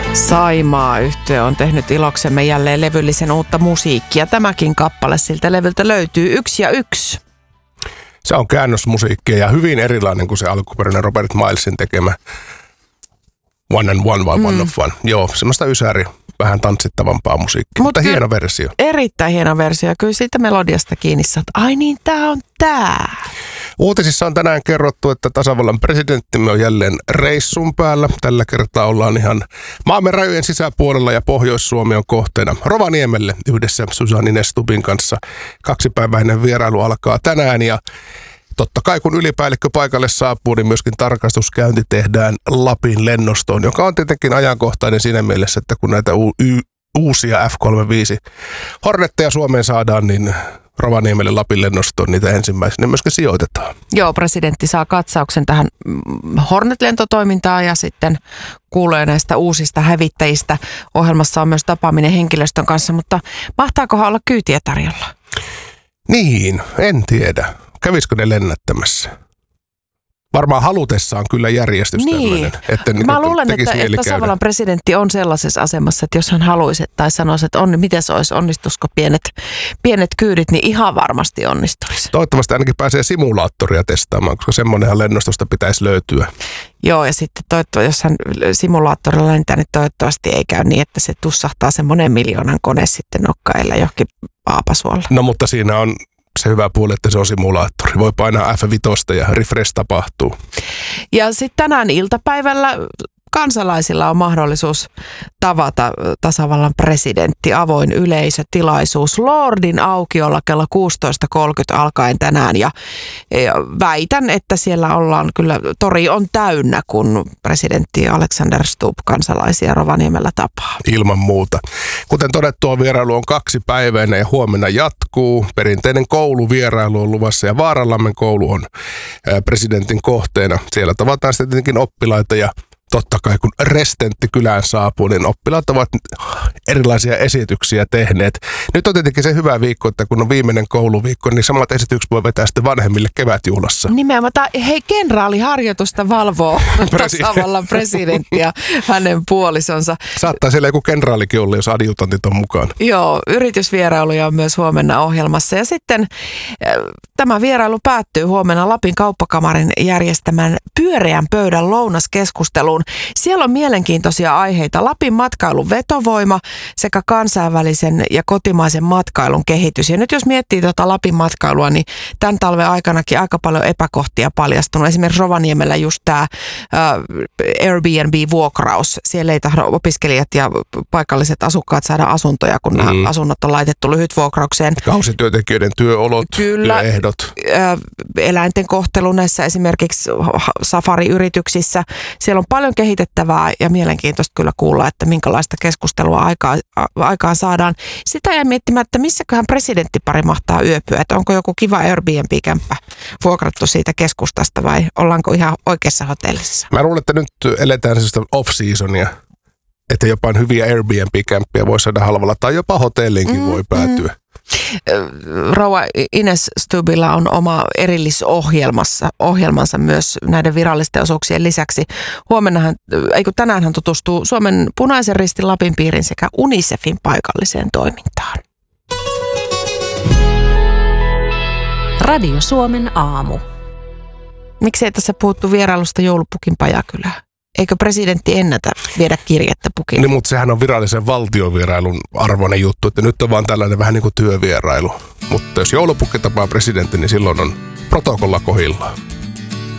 Saimaa-yhtye on tehnyt iloksemme jälleen levyllisen uutta musiikkia. Tämäkin kappale siltä levyltä löytyy 1 ja 1. Se on käännösmusiikkia ja hyvin erilainen kuin se alkuperäinen Robert Milesin tekemä One and One vai One of One. Joo, semmoista ysäri, vähän tanssittavampaa musiikkia, mutta hieno versio. Erittäin hieno versio. Kyllä siitä melodiasta kiinni saat. Ai niin, tää on tää. Uutisissa on tänään kerrottu, että tasavallan presidenttimme on jälleen reissun päällä. Tällä kertaa ollaan ihan maamme rajojen sisäpuolella ja Pohjois-Suomi on kohteena Rovaniemelle yhdessä Susanne Ines Stubbin kanssa. 2-päiväinen vierailu alkaa tänään ja totta kai kun ylipäällikkö paikalle saapuu, niin myöskin tarkastuskäynti tehdään Lapin lennostoon, joka on tietenkin ajankohtainen siinä mielessä, että kun näitä uusia F-35 Hornetteja Suomeen saadaan, niin Rovaniemelle Lapin lennostoon niitä ensimmäisenä myöskin sijoitetaan. Joo, presidentti saa katsauksen tähän Hornet-lentotoimintaan ja sitten kuulee näistä uusista hävittäjistä. Ohjelmassa on myös tapaaminen henkilöstön kanssa, mutta mahtaakohan olla kyytiä tarjolla? Niin, en tiedä. Kävisikö ne lennättämässä? Varmaan halutessaan kyllä järjestys tämmöinen. Että mä luulen, että tasavallan presidentti on sellaisessa asemassa, että jos hän haluaisi tai sanoisi, että miten se olisi, onnistuisiko pienet kyydit, niin ihan varmasti onnistuisi. Toivottavasti ainakin pääsee simulaattoria testaamaan, koska semmoinenhan lennostosta pitäisi löytyä. Joo, ja sitten jos hän simulaattorilla lentää, niin toivottavasti ei käy niin, että se tussahtaa se 1 miljoonan kone sitten nokkailla johonkin Paapasuolla. No mutta siinä on se hyvä puoli, että se on simulaattori. Voi painaa F5 ja refresh tapahtuu. Ja sitten tänään iltapäivällä kansalaisilla on mahdollisuus tavata tasavallan presidentti, avoin yleisötilaisuus Lordin aukiolla kello 16.30 alkaen tänään. Ja väitän, että siellä kyllä, tori on täynnä, kun presidentti Alexander Stubb kansalaisia Rovaniemellä tapaa. Ilman muuta. Kuten todettua, vierailu on 2-päiväinen ja huomenna jatkuu. Perinteinen kouluvierailu on luvassa ja Vaaralammen koulu on presidentin kohteena. Siellä tavataan sitten tietenkin oppilaita ja totta kai kun restentti kylään saapuu, niin oppilaat ovat erilaisia esityksiä tehneet. Nyt on tietenkin se hyvä viikko, että kun on viimeinen kouluviikko, niin samat esitykset voi vetää sitten vanhemmille kevätjuhlassa. Nimenomaan. Hei, kenraaliharjoitusta valvoo tasavallan presidentti ja hänen puolisonsa. Saattaa siellä joku kenraalikin olla, jos adjutantit on mukaan. Joo, yritysvierailuja on myös huomenna ohjelmassa. Ja sitten tämä vierailu päättyy huomenna Lapin kauppakamarin järjestämään pyöreän pöydän lounaskeskusteluun. Siellä on mielenkiintoisia aiheita. Lapin matkailun vetovoima sekä kansainvälisen ja kotimaisen matkailun kehitys. Ja nyt jos miettii Lapin matkailua, niin tämän talven aikanakin aika paljon epäkohtia paljastunut. Esimerkiksi Rovaniemellä just tämä Airbnb-vuokraus. Siellä ei tahdo opiskelijat ja paikalliset asukkaat saada asuntoja, kun nämä asunnot on laitettu lyhytvuokraukseen. Kausityöntekijöiden työolot, työehdot. Eläinten kohtelu näissä esimerkiksi safariyrityksissä. Siellä on paljon kehitettävää ja mielenkiintoista kyllä kuulla, että minkälaista keskustelua aikaan saadaan. Sitä jäi miettimään, että missäköhän presidenttipari mahtaa yöpyä, että onko joku kiva Airbnb-kämppä vuokrattu siitä keskustasta vai ollaanko ihan oikeassa hotellissa? Mä luulen, että nyt eletään sellaista off-seasonia, että jopa hyviä Airbnb-kämppiä voi saada halvalla tai jopa hotelliinkin voi päätyä. Rouva Ines Stubbilla on oma erillisohjelmansa myös näiden virallisten osuuksien lisäksi. Tänään hän tutustuu Suomen Punaisen Ristin Lapin piirin sekä UNICEFin paikalliseen toimintaan. Radio Suomen aamu. Miksi ei tässä puhuttu vierailusta joulupukin Pajakylään? Eikö presidentti ennätä viedä kirjettä pukille? Niin, mutta sehän on virallisen valtiovierailun arvoinen juttu, että nyt on vaan tällainen vähän niin kuin työvierailu. Mutta jos joulupukki tapaa presidentti, niin silloin on protokolla kohdillaan.